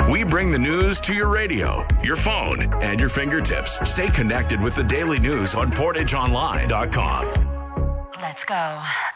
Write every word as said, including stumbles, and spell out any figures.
We bring the news to your radio, your phone, and your fingertips. Stay connected with the daily news on portage online dot com. Let's go.